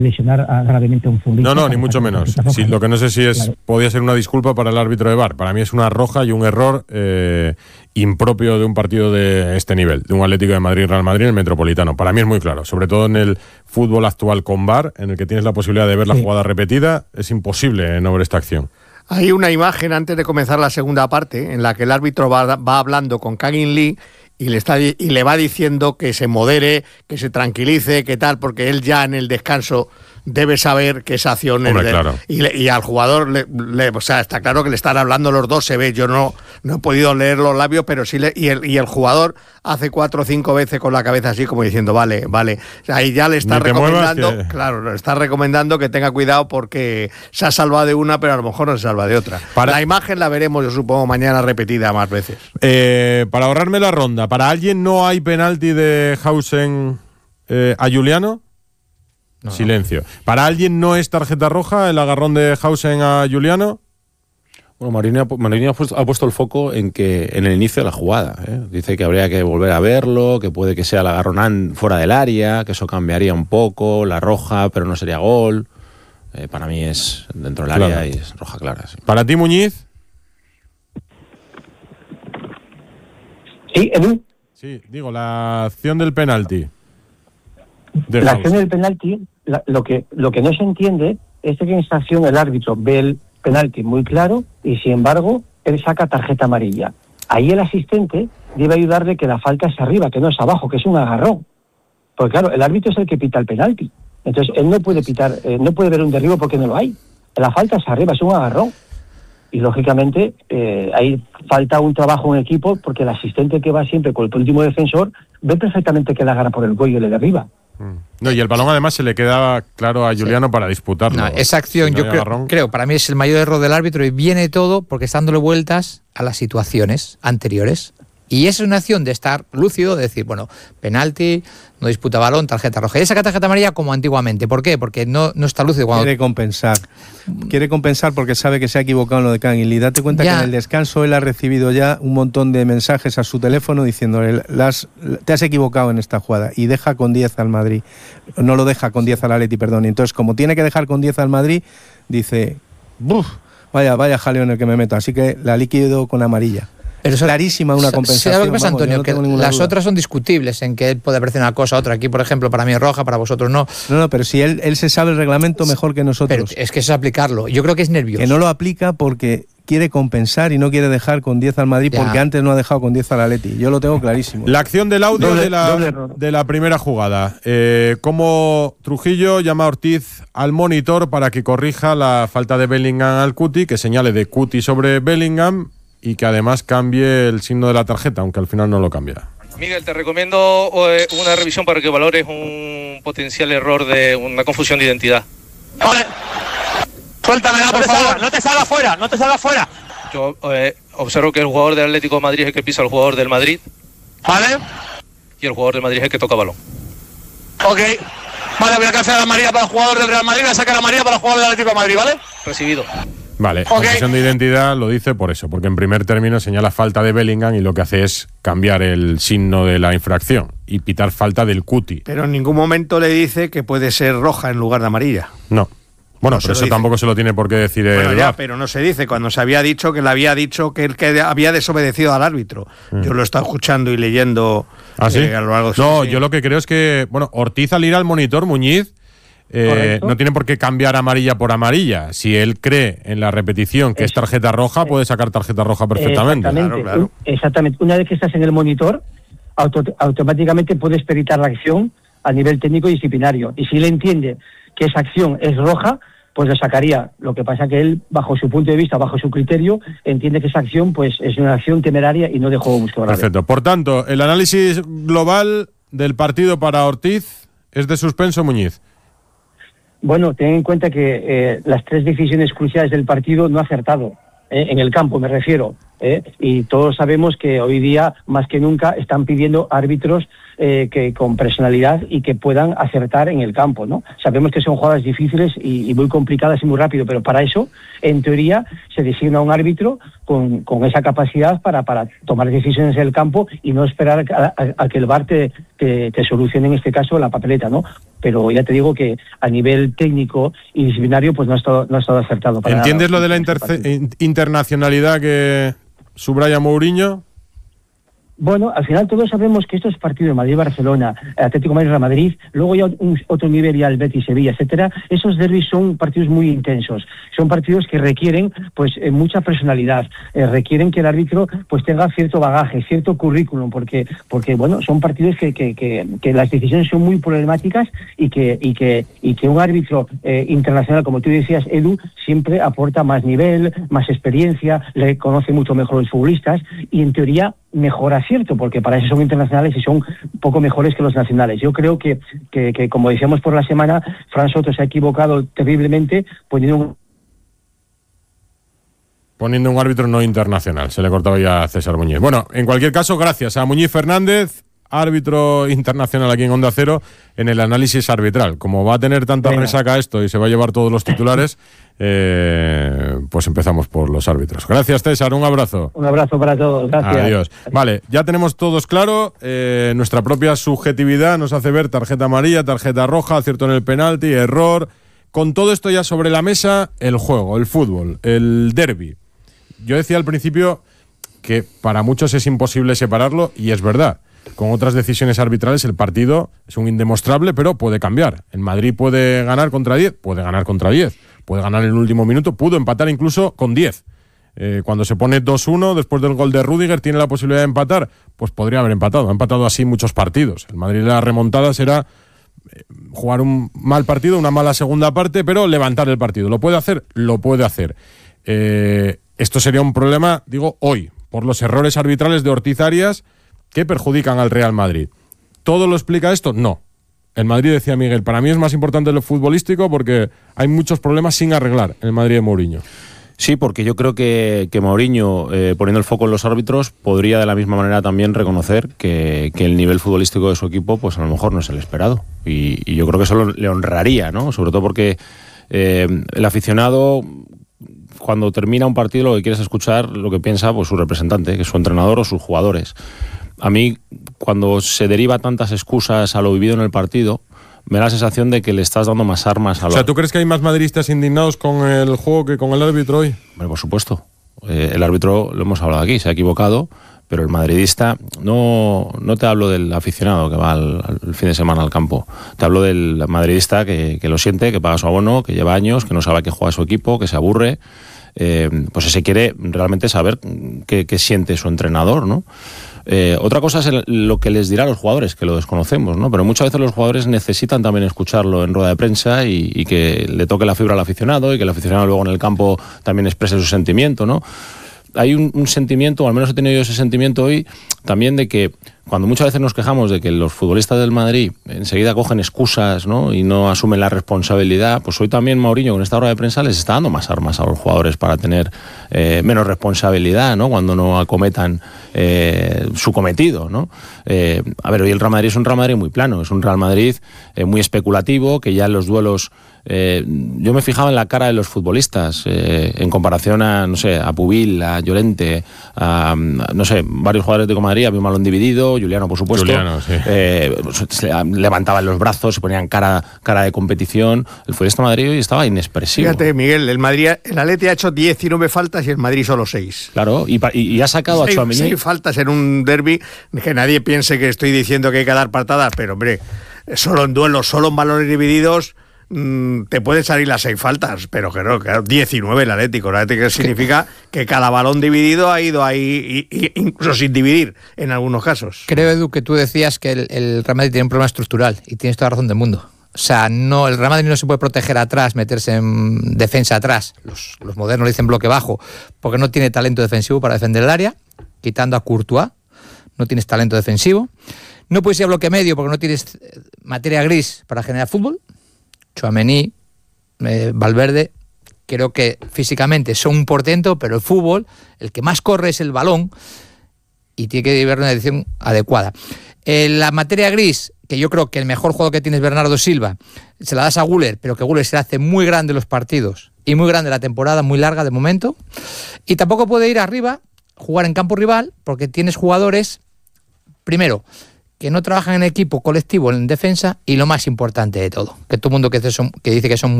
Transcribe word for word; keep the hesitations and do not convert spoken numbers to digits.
lesionar gravemente a un futbolista. No, no, ni mucho menos. Sí, lo que no sé si es claro. podía ser una disculpa para el árbitro de V A R. Para mí es una roja y un error eh, impropio de un partido de este nivel, de un Atlético de Madrid, Real Madrid, en el Metropolitano. Para mí es muy claro, sobre todo en el fútbol actual con V A R, en el que tienes la posibilidad de ver la sí. jugada repetida, es imposible no ver esta acción. Hay una imagen antes de comenzar la segunda parte en la que el árbitro va, va hablando con Kang-in Lee y le, está, y le va diciendo que se modere, que se tranquilice, que tal, porque él ya en el descanso debe saber que esa acción Hombre, es de, claro. y, le, y al jugador le, le, o sea, está claro que le están hablando los dos, se ve, yo no, no he podido leer los labios, pero sí le, y el, y el jugador hace cuatro o cinco veces con la cabeza así como diciendo vale, vale, o sea, ahí ya le está recomendando, muevas, que... claro, le está recomendando que tenga cuidado porque se ha salvado de una, pero a lo mejor no se salva de otra. Para... La imagen la veremos, yo supongo, mañana repetida más veces. Eh, para ahorrarme la ronda, ¿para alguien no hay penalti de Hausen eh, a Juliano? No, Silencio. ¿Para alguien no es tarjeta roja el agarrón de Hausen a Juliano? Bueno, Marini, Marini ha, puesto, ha puesto el foco en que en el inicio de la jugada. ¿eh? Dice que habría que volver a verlo, que puede que sea el agarrón fuera del área, que eso cambiaría un poco, la roja, pero no sería gol. Eh, para mí es dentro del área claro. y es roja clara. Sí. ¿Para ti, Muñiz? Sí, Edu. Sí, digo, la acción del penalti. De la acción del penalti, la, lo que lo que no se entiende es que en esta acción el árbitro ve el penalti muy claro y sin embargo él saca tarjeta amarilla. Ahí el asistente debe ayudarle que la falta es arriba, que no es abajo, que es un agarrón. Porque claro, el árbitro es el que pita el penalti. Entonces él no puede pitar, eh, no puede ver un derribo porque no lo hay. La falta es arriba, es un agarrón. Y lógicamente eh, ahí falta un trabajo en equipo porque el asistente que va siempre con el último defensor ve perfectamente que la agarra por el cuello y le derriba. No, y el balón además se le queda claro a Juliano sí. para disputarlo. No, esa acción si no yo creo, creo, para mí es el mayor error del árbitro y viene todo porque está dándole vueltas a las situaciones anteriores. Y esa es una acción de estar lúcido, de decir, bueno, penalti, no disputa balón, tarjeta roja. Y saca tarjeta amarilla como antiguamente. ¿Por qué? Porque no, no está lúcido. Cuando... Quiere compensar. Quiere compensar porque sabe que se ha equivocado en lo de Kang-in Lee. Date cuenta ya. que en el descanso él ha recibido ya un montón de mensajes a su teléfono diciéndole, las, te has equivocado en esta jugada y deja con diez al Madrid. No lo deja con diez al Atleti, perdón. Y entonces, como tiene que dejar con diez al Madrid, dice, ¡buf! Vaya, vaya jaleo en el que me meto. Así que la liquido con amarilla. Pero es clarísima una compensación. ¿Sabes lo que pasa, vamos, Antonio? no que las duda. otras son discutibles, en que él puede parecer una cosa, otra. Aquí, por ejemplo, para mí es roja, para vosotros no. No, no, pero si él, él se sabe el reglamento mejor que nosotros. Pero es que eso es aplicarlo. Yo creo que es nervioso. Que no lo aplica porque quiere compensar y no quiere dejar con diez al Madrid ya. porque antes no ha dejado con diez al Atleti. Yo lo tengo clarísimo. La acción del audio doble, de, la, de la primera jugada. Eh, cómo Trujillo llama a Ortiz al monitor para que corrija la falta de Bellingham al Cuti, que señale de Cuti sobre Bellingham y que además cambie el signo de la tarjeta, aunque al final no lo cambia. Miguel, te recomiendo una revisión para que valores un potencial error de una confusión de identidad. Vale. Suéltamela, por favor. Salga, no te salgas fuera, no te salgas fuera. Yo eh, observo que el jugador del Atlético de Madrid es el que pisa al jugador del Madrid. Vale. Y el jugador del Madrid es el que toca balón. Ok. Vale, voy a cancelar la amarilla para el jugador del Real Madrid, voy a sacar la amarilla para el jugador del Atlético de Madrid, ¿vale? Recibido. Vale, okay. Confusión de identidad lo dice por eso, porque en primer término señala falta de Bellingham y lo que hace es cambiar el signo de la infracción y pitar falta del Cuti. Pero en ningún momento le dice que puede ser roja en lugar de amarilla. No. Bueno, no pero eso dice. Tampoco se lo tiene por qué decir bueno, el ya, V A R. pero no se dice. Cuando se había dicho que le había dicho que él que había desobedecido al árbitro. Mm. Yo lo he estado escuchando y leyendo ¿Ah, sí? eh, a lo largo de No, sí. yo lo que creo es que, bueno, Ortiz al ir al monitor, Muñiz, Eh, no tiene por qué cambiar amarilla por amarilla. Si él cree en la repetición que es, es tarjeta roja, puede sacar tarjeta roja perfectamente. Exactamente, claro, claro. exactamente. Una vez que estás en el monitor, auto, automáticamente puedes peritar la acción a nivel técnico y disciplinario. Y si él entiende que esa acción es roja, pues lo sacaría. Lo que pasa que él, bajo su punto de vista, bajo su criterio, entiende que esa acción pues es una acción temeraria y no de juego muscular. Perfecto. Por tanto, el análisis global del partido para Ortiz es de suspenso, Muñiz. Bueno, ten en cuenta que eh, las tres decisiones cruciales del partido no ha acertado, eh, en el campo me refiero, eh, y todos sabemos que hoy día, más que nunca, están pidiendo árbitros eh, que con personalidad y que puedan acertar en el campo, ¿no? Sabemos que son jugadas difíciles y, y muy complicadas y muy rápido, pero para eso, en teoría, se designa un árbitro con, con esa capacidad para, para tomar decisiones en el campo y no esperar a, a, a que el V A R te, te, te solucione, en este caso, la papeleta, ¿no? Pero ya te digo que a nivel técnico y disciplinario pues no ha estado, no ha estado acertado. Para ¿Entiendes nada, lo de la interce- internacionalidad que subraya Mourinho? Bueno, al final todos sabemos que estos partidos, Madrid-Barcelona, Atlético Madrid-Real Madrid, luego ya un, otro nivel ya el Betis-Sevilla, etcétera, esos derbis son partidos muy intensos, son partidos que requieren pues eh, mucha personalidad, eh, requieren que el árbitro pues tenga cierto bagaje, cierto currículum, porque porque bueno, son partidos que, que, que, que las decisiones son muy problemáticas y que y que y que un árbitro eh, internacional, como tú decías, Edu, siempre aporta más nivel, más experiencia, le conoce mucho mejor a los futbolistas y en teoría mejor acierto, porque para eso son internacionales y son un poco mejores que los nacionales. Yo creo que, que, que como decíamos por la semana, Fran Soto se ha equivocado terriblemente poniendo un... poniendo un árbitro no internacional. Se le cortaba ya a César Muñiz. Bueno, en cualquier caso, gracias a Muñiz Fernández, árbitro internacional aquí en Onda Cero, en el análisis arbitral. Como va a tener tanta Venga. resaca esto y se va a llevar todos los titulares, eh, pues empezamos por los árbitros. Gracias, César, un abrazo. Un abrazo para todos, gracias. Adiós. Vale, ya tenemos todos claro, eh, nuestra propia subjetividad nos hace ver tarjeta amarilla, tarjeta roja, acierto en el penalti, error. Con todo esto ya sobre la mesa, el juego, el fútbol, el derbi. Yo decía al principio que para muchos es imposible separarlo, y es verdad. Con otras decisiones arbitrales el partido es un indemostrable, pero puede cambiar. El Madrid puede ganar contra diez, puede ganar contra diez, puede ganar en el último minuto, pudo empatar incluso con diez. Eh, cuando se pone dos uno después del gol de Rüdiger, ¿tiene la posibilidad de empatar? Pues podría haber empatado. Ha empatado así muchos partidos. El Madrid, la remontada será eh, jugar un mal partido, una mala segunda parte, pero levantar el partido. ¿Lo puede hacer? Lo puede hacer. Eh, esto sería un problema, digo, hoy, por los errores arbitrales de Ortiz Arias, que perjudican al Real Madrid. ¿Todo lo explica esto? No. El Madrid, decía Miguel, para mí es más importante lo futbolístico porque hay muchos problemas sin arreglar en el Madrid de Mourinho. Sí, porque yo creo que, que Mourinho, eh, poniendo el foco en los árbitros, podría de la misma manera también reconocer que, que el nivel futbolístico de su equipo pues a lo mejor no es el esperado. Y, y yo creo que eso le honraría, ¿no? Sobre todo porque eh, el aficionado, cuando termina un partido, lo que quiere es escuchar lo que piensa pues su representante, que es su entrenador o sus jugadores. A mí, cuando se deriva tantas excusas a lo vivido en el partido, me da la sensación de que le estás dando más armas a lo... O sea, ¿tú crees que hay más madridistas indignados con el juego que con el árbitro hoy? Bueno, por supuesto. Eh, el árbitro, lo hemos hablado aquí, se ha equivocado, pero el madridista, no, no te hablo del aficionado que va al, al fin de semana al campo, te hablo del madridista que, que lo siente, que paga su abono, que lleva años, que no sabe a qué juega su equipo, que se aburre. Eh, pues ese quiere realmente saber qué, qué siente su entrenador, ¿no? Eh, otra cosa es el, lo que les dirá a los jugadores, que lo desconocemos, ¿no? Pero muchas veces los jugadores necesitan también escucharlo en rueda de prensa y, y que le toque la fibra al aficionado y que el aficionado luego en el campo también exprese su sentimiento, ¿no? Hay un, un sentimiento, o al menos he tenido yo ese sentimiento hoy, también de que cuando muchas veces nos quejamos de que los futbolistas del Madrid enseguida cogen excusas, ¿no? Y no asumen la responsabilidad, pues hoy también Mourinho con esta rueda de prensa les está dando más armas a los jugadores para tener eh, menos responsabilidad, ¿no? Cuando no acometan eh, su cometido, ¿no? Eh, a ver, hoy el Real Madrid es un Real Madrid muy plano, es un Real Madrid eh, muy especulativo, que ya en los duelos... Eh, yo me fijaba en la cara de los futbolistas eh, en comparación a, no sé, a Pubil, a Llorente, a, no sé, varios jugadores de Madrid. Había un balón dividido, Juliano por supuesto, Juliano, sí. eh, levantaban los brazos, se ponían cara, cara de competición. El futbolista de Madrid hoy estaba inexpresivo. Fíjate, Miguel, el Madrid, el Atleti ha hecho diecinueve faltas y el Madrid solo seis. Claro, y, y, y ha sacado seis, a Tchouaméni. seis faltas en un derbi, que nadie piense que estoy diciendo que hay que dar patadas, pero hombre, solo en duelos, solo en balones divididos te pueden salir las seis faltas, pero claro, claro diecinueve el Atlético. El Atlético significa que cada balón dividido ha ido ahí, y, y, incluso sin dividir en algunos casos. Creo, Edu, que tú decías que el, el Real Madrid tiene un problema estructural y tienes toda la razón del mundo. O sea, no, el Real Madrid no se puede proteger atrás, meterse en defensa atrás. Los, los modernos dicen bloque bajo, porque no tiene talento defensivo para defender el área, quitando a Courtois, no tienes talento defensivo. No puedes ir a bloque medio porque no tienes materia gris para generar fútbol. Tchouaméni, eh, Valverde, creo que físicamente son un portento, pero el fútbol, el que más corre es el balón y tiene que llevar una dirección adecuada. Eh, la materia gris, que yo creo que el mejor jugador que tiene es Bernardo Silva, se la das a Güler, pero que Güler se le hace muy grande los partidos y muy grande la temporada, muy larga de momento. Y tampoco puede ir arriba, jugar en campo rival, porque tienes jugadores, primero, que no trabajan en equipo colectivo en defensa, y lo más importante de todo, que todo el mundo que dice, son, que dice que son muy